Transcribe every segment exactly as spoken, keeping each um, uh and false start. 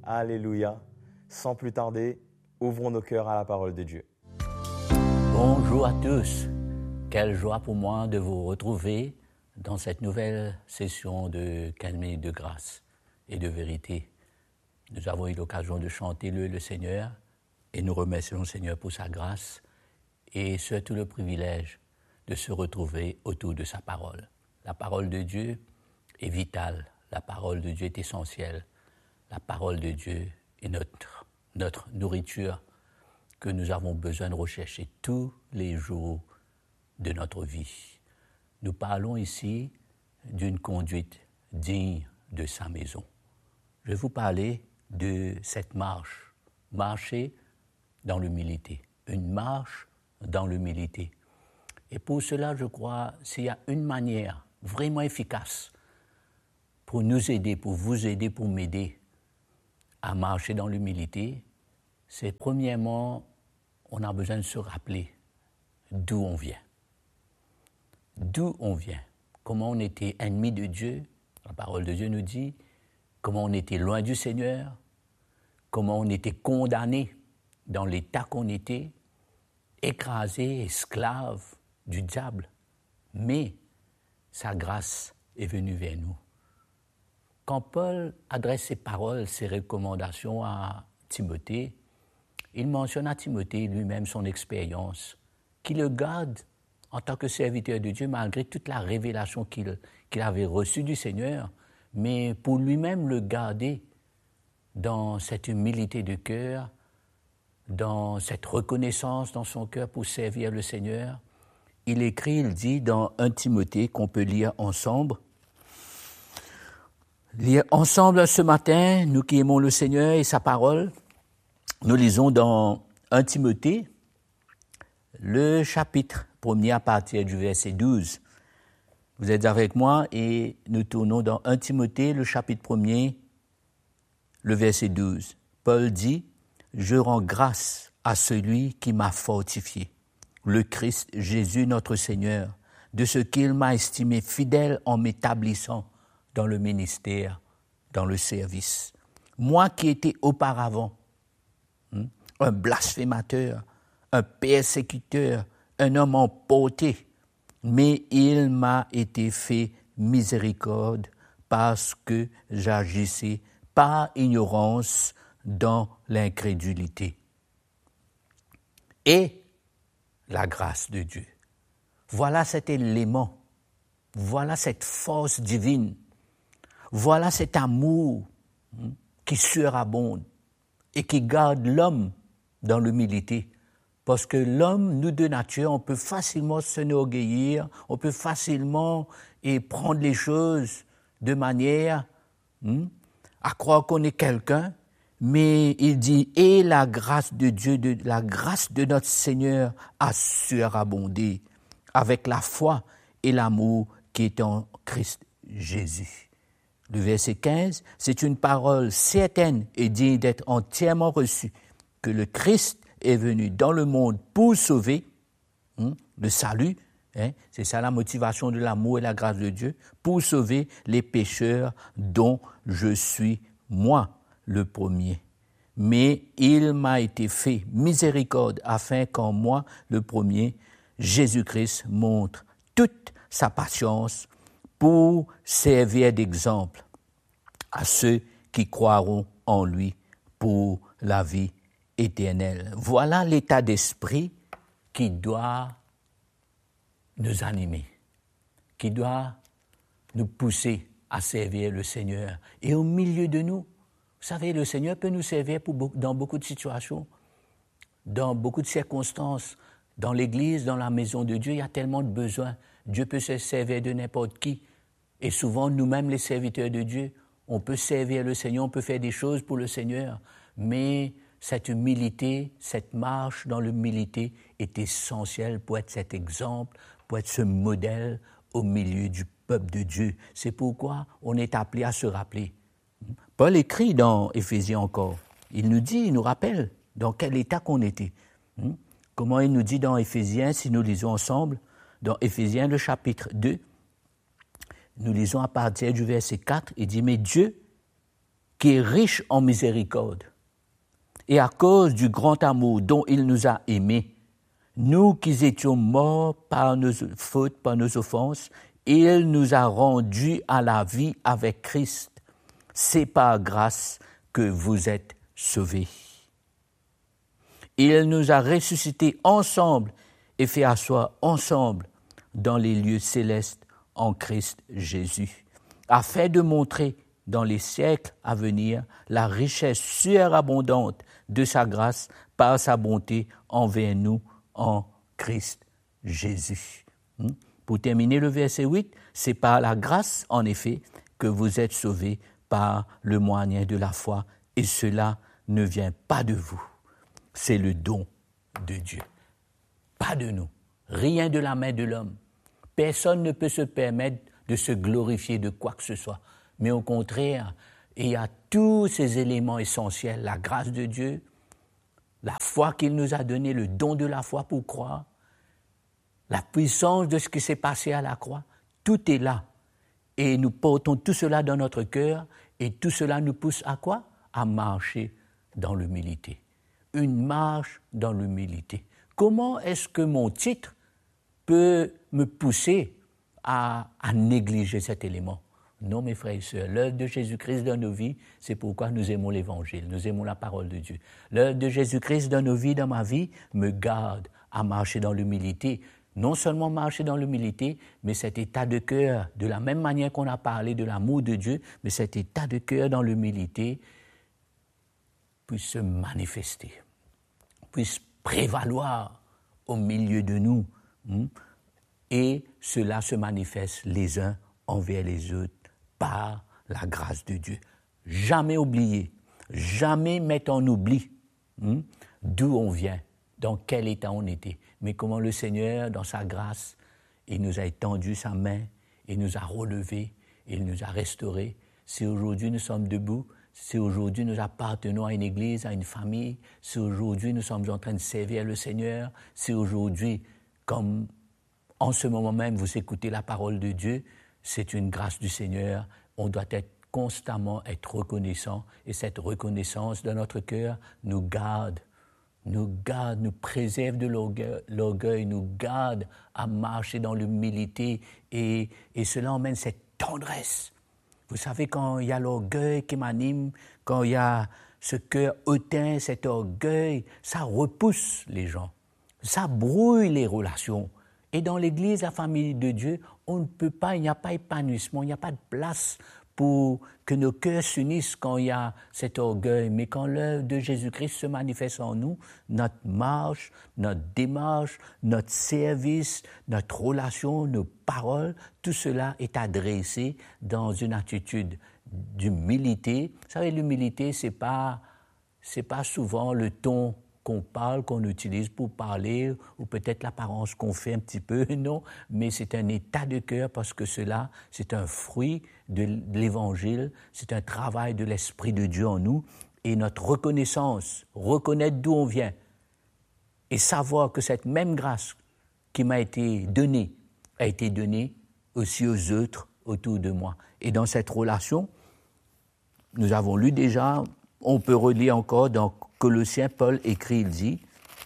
Alléluia. Sans plus tarder, ouvrons nos cœurs à la parole de Dieu. Bonjour à tous. Quelle joie pour moi de vous retrouver dans cette nouvelle session de calme et de grâce et de vérité. Nous avons eu l'occasion de chanter le, le Seigneur et nous remercions le Seigneur pour sa grâce et surtout le privilège de se retrouver autour de sa parole. La parole de Dieu est vitale, la parole de Dieu est essentielle, la parole de Dieu est notre, notre nourriture que nous avons besoin de rechercher tous les jours de notre vie. Nous parlons ici d'une conduite digne de sa maison. Je vais vous parler de cette marche, marcher dans l'humilité, une marche dans l'humilité. Et pour cela, je crois, s'il y a une manière vraiment efficace pour nous aider, pour vous aider, pour m'aider à marcher dans l'humilité, c'est premièrement, on a besoin de se rappeler d'où on vient. D'où on vient, comment on était ennemi de Dieu, la parole de Dieu nous dit, comment on était loin du Seigneur, comment on était condamné dans l'état qu'on était, écrasé, esclave du diable. Mais sa grâce est venue vers nous. Quand Paul adresse ses paroles, ses recommandations à Timothée, il mentionne à Timothée lui-même son expérience, qui le garde en tant que serviteur de Dieu, malgré toute la révélation qu'il, qu'il avait reçue du Seigneur, mais pour lui-même le garder dans cette humilité de cœur, dans cette reconnaissance dans son cœur pour servir le Seigneur. Il écrit, il dit dans Premier Timothée qu'on peut lire ensemble. Lire ensemble ce matin, nous qui aimons le Seigneur et sa parole, nous lisons dans Premier Timothée, le chapitre premier à partir du verset douze. Vous êtes avec moi et nous tournons dans Premier Timothée, le chapitre premier, le verset douze. Paul dit, « Je rends grâce à celui qui m'a fortifié, le Christ Jésus notre Seigneur, de ce qu'il m'a estimé fidèle en m'établissant dans le ministère, dans le service. Moi qui étais auparavant hein, un blasphémateur, un persécuteur, un homme emporté, mais il m'a été fait miséricorde parce que j'agissais par ignorance dans l'incrédulité. Et la grâce de Dieu. Voilà cet élément, voilà cette force divine, voilà cet amour hein, qui surabonde et qui garde l'homme dans l'humilité. Parce que l'homme, nous de nature, on peut facilement s'enorgueillir, on peut facilement et prendre les choses de manière hein, à croire qu'on est quelqu'un, mais il dit « Et la grâce de Dieu, de, la grâce de notre Seigneur a surabondé avec la foi et l'amour qui est en Christ Jésus. » Le verset quinze, c'est une parole certaine et digne d'être entièrement reçue, que le Christ est venu dans le monde pour sauver hein, le salut, hein, c'est ça la motivation de l'amour et la grâce de Dieu, pour sauver les pécheurs dont je suis moi le premier. Mais il m'a été fait miséricorde afin qu'en moi, le premier, Jésus-Christ montre toute sa patience pour servir d'exemple à ceux qui croiront en lui pour la vie éternelle. Voilà l'état d'esprit qui doit nous animer, qui doit nous pousser à servir le Seigneur. Et au milieu de nous, vous savez, le Seigneur peut nous servir pour, dans beaucoup de situations, dans beaucoup de circonstances. Dans l'Église, dans la maison de Dieu, il y a tellement de besoins. Dieu peut se servir de n'importe qui. Et souvent, nous-mêmes, les serviteurs de Dieu, on peut servir le Seigneur, on peut faire des choses pour le Seigneur. Mais cette humilité, cette marche dans l'humilité est essentielle pour être cet exemple, pour être ce modèle au milieu du peuple de Dieu. C'est pourquoi on est appelé à se rappeler. Paul écrit dans Éphésiens encore. Il nous dit, il nous rappelle dans quel état qu'on était. Comment il nous dit dans Éphésiens, si nous lisons ensemble, dans Éphésiens le chapitre deux, nous lisons à partir du verset quatre, il dit « Mais Dieu, qui est riche en miséricorde. Et à cause du grand amour dont il nous a aimés, nous qui étions morts par nos fautes, par nos offenses, il nous a rendus à la vie avec Christ. C'est par grâce que vous êtes sauvés. Il nous a ressuscités ensemble et fait asseoir ensemble dans les lieux célestes en Christ Jésus, afin de montrer dans les siècles à venir la richesse surabondante de sa grâce par sa bonté envers nous en Christ Jésus. Pour terminer le verset huit, c'est par la grâce, en effet, que vous êtes sauvés par le moyen de la foi, et cela ne vient pas de vous. C'est le don de Dieu, pas de nous, rien de la main de l'homme. Personne ne peut se permettre de se glorifier de quoi que ce soit, mais au contraire, il y a tous ces éléments essentiels, la grâce de Dieu, la foi qu'il nous a donnée, le don de la foi pour croire, la puissance de ce qui s'est passé à la croix, tout est là. Et nous portons tout cela dans notre cœur, et tout cela nous pousse à quoi? À marcher dans l'humilité. Une marche dans l'humilité. Comment est-ce que mon titre peut me pousser à, à négliger cet élément? Non, mes frères et sœurs, l'œuvre de Jésus-Christ dans nos vies, c'est pourquoi nous aimons l'Évangile, nous aimons la parole de Dieu. L'œuvre de Jésus-Christ dans nos vies, dans ma vie, me garde à marcher dans l'humilité. Non seulement marcher dans l'humilité, mais cet état de cœur, de la même manière qu'on a parlé de l'amour de Dieu, mais cet état de cœur dans l'humilité puisse se manifester, puisse prévaloir au milieu de nous. Et cela se manifeste les uns envers les autres par la grâce de Dieu. Jamais oublier, jamais mettre en oubli hein, d'où on vient, dans quel état on était, mais comment le Seigneur, dans sa grâce, il nous a étendu sa main, il nous a relevés, il nous a restaurés. Si aujourd'hui nous sommes debout, si aujourd'hui nous appartenons à une église, à une famille, si aujourd'hui nous sommes en train de servir le Seigneur, si aujourd'hui, comme en ce moment même, vous écoutez la parole de Dieu, c'est une grâce du Seigneur. On doit être constamment être reconnaissant, et cette reconnaissance dans notre cœur nous garde, nous garde, nous préserve de l'orgueil, l'orgueil nous garde à marcher dans l'humilité, et, et cela emmène cette tendresse. Vous savez, quand il y a l'orgueil qui m'anime, quand il y a ce cœur hautain, cet orgueil, ça repousse les gens, ça brouille les relations. Et dans l'Église, la famille de Dieu, on ne peut pas, il n'y a pas épanouissement, il n'y a pas de place pour que nos cœurs s'unissent quand il y a cet orgueil. Mais quand l'œuvre de Jésus-Christ se manifeste en nous, notre marche, notre démarche, notre service, notre relation, nos paroles, tout cela est adressé dans une attitude d'humilité. Vous savez, l'humilité, c'est pas, c'est pas souvent le ton qu'on parle, qu'on utilise pour parler, ou peut-être l'apparence qu'on fait un petit peu, non, mais c'est un état de cœur, parce que cela, c'est un fruit de l'Évangile, c'est un travail de l'Esprit de Dieu en nous, et notre reconnaissance, reconnaître d'où on vient, et savoir que cette même grâce qui m'a été donnée, a été donnée aussi aux autres autour de moi. Et dans cette relation, nous avons lu déjà, on peut relire encore dans Colossiens, Paul écrit, il dit,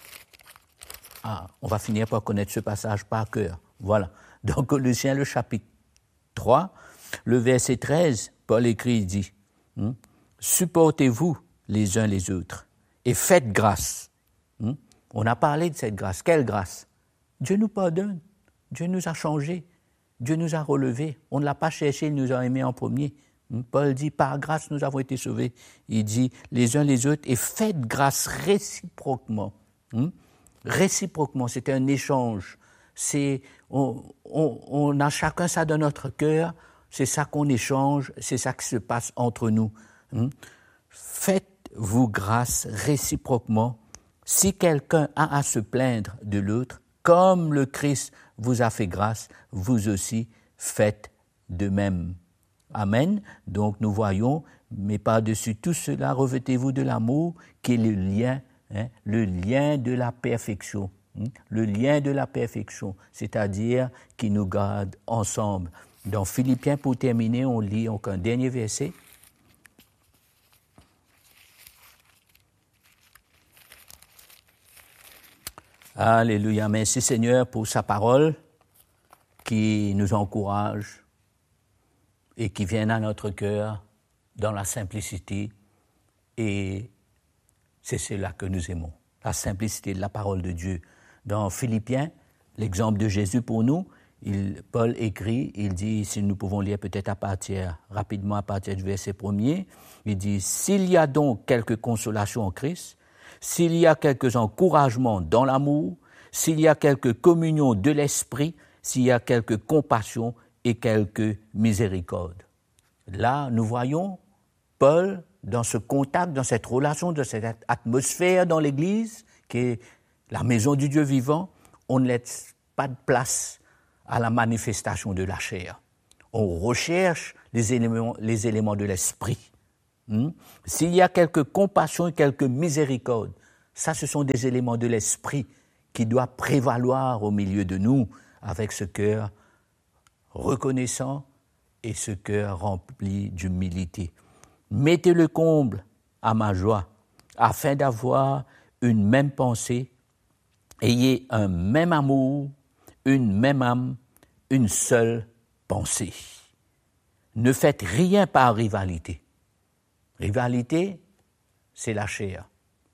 ah, on va finir par connaître ce passage par cœur. Voilà. Dans Colossiens, le chapitre trois, le verset treize, Paul écrit, il dit, hm, supportez-vous les uns les autres et faites grâce. Hm, on a parlé de cette grâce. Quelle grâce? Dieu nous pardonne. Dieu nous a changés. Dieu nous a relevés. On ne l'a pas cherché, il nous a aimés en premier. Paul dit, par grâce, nous avons été sauvés. Il dit, les uns les autres, et faites grâce réciproquement. Hum? Réciproquement, c'est un échange. C'est, on, on, on a chacun ça dans notre cœur, c'est ça qu'on échange, c'est ça qui se passe entre nous. Hum? Faites-vous grâce réciproquement. Si quelqu'un a à se plaindre de l'autre, comme le Christ vous a fait grâce, vous aussi faites de même. Amen. Donc nous voyons, mais par-dessus tout cela, revêtez-vous de l'amour qui est le lien, hein, le lien de la perfection. Hein, le lien de la perfection, c'est-à-dire qui nous garde ensemble. Dans Philippiens, pour terminer, on lit encore un dernier verset. Alléluia. Merci Seigneur pour sa parole qui nous encourage et qui vient à notre cœur dans la simplicité. Et c'est cela que nous aimons, la simplicité de la parole de Dieu. Dans Philippiens, l'exemple de Jésus pour nous, il, Paul écrit, il dit, si nous pouvons lire peut-être à partir, rapidement à partir du verset premier, il dit, « S'il y a donc quelque consolation en Christ, s'il y a quelques encouragements dans l'amour, s'il y a quelque communion de l'esprit, s'il y a quelque compassion et quelque miséricorde. » Là, nous voyons Paul dans ce contact, dans cette relation, dans cette atmosphère dans l'Église, qui est la maison du Dieu vivant. On ne laisse pas de place à la manifestation de la chair. On recherche les éléments, les éléments de l'esprit. Hmm? S'il y a quelque compassion et quelque miséricorde, ça, ce sont des éléments de l'esprit qui doivent prévaloir au milieu de nous avec ce cœur reconnaissant et ce cœur rempli d'humilité. Mettez le comble à ma joie afin d'avoir une même pensée, ayez un même amour, une même âme, une seule pensée. Ne faites rien par rivalité. Rivalité, c'est la chair.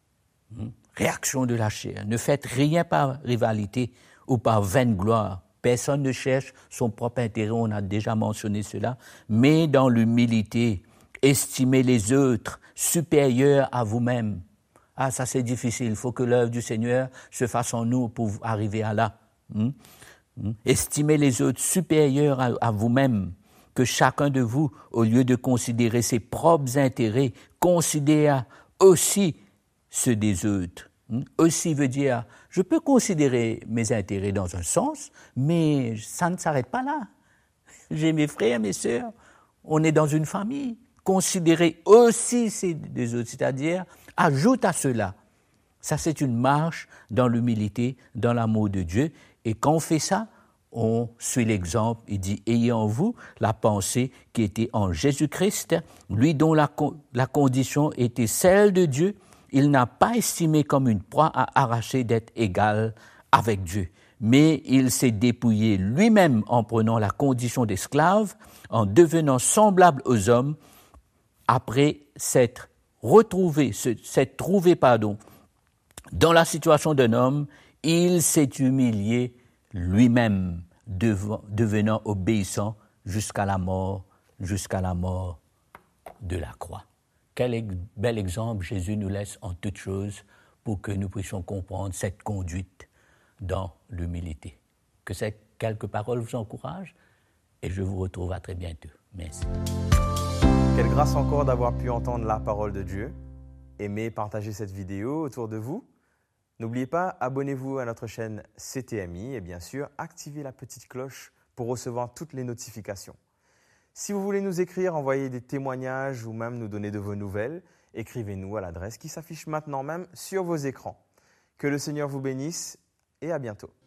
Réaction de la chair. Ne faites rien par rivalité ou par vaine gloire. Personne ne cherche son propre intérêt, on a déjà mentionné cela, mais dans l'humilité, estimez les autres supérieurs à vous-même. Ah, ça c'est difficile, il faut que l'œuvre du Seigneur se fasse en nous pour arriver à là. Hmm? Hmm? Estimez les autres supérieurs à, à vous-même, que chacun de vous, au lieu de considérer ses propres intérêts, considère aussi ceux des autres. Hmm? Aussi veut dire, je peux considérer mes intérêts dans un sens, mais ça ne s'arrête pas là. J'ai mes frères, mes sœurs, on est dans une famille. Considérer aussi ces des autres, c'est-à-dire, ajoute à cela. Ça, c'est une marche dans l'humilité, dans l'amour de Dieu. Et quand on fait ça, on suit l'exemple. Il dit, ayez en vous la pensée qui était en Jésus-Christ, lui dont la, la condition était celle de Dieu. Il n'a pas estimé comme une proie à arracher d'être égal avec Dieu, mais il s'est dépouillé lui-même en prenant la condition d'esclave, en devenant semblable aux hommes, après s'être retrouvé, s'être trouvé, pardon, dans la situation d'un homme, il s'est humilié lui-même, devenant obéissant jusqu'à la mort, jusqu'à la mort de la croix. Quel bel exemple Jésus nous laisse en toutes choses pour que nous puissions comprendre cette conduite dans l'humilité. Que ces quelques paroles vous encouragent et je vous retrouve à très bientôt. Merci. Quelle grâce encore d'avoir pu entendre la parole de Dieu. Aimez, partagez cette vidéo autour de vous. N'oubliez pas, abonnez-vous à notre chaîne C T M I et bien sûr, activez la petite cloche pour recevoir toutes les notifications. Si vous voulez nous écrire, envoyer des témoignages ou même nous donner de vos nouvelles, écrivez-nous à l'adresse qui s'affiche maintenant même sur vos écrans. Que le Seigneur vous bénisse et à bientôt.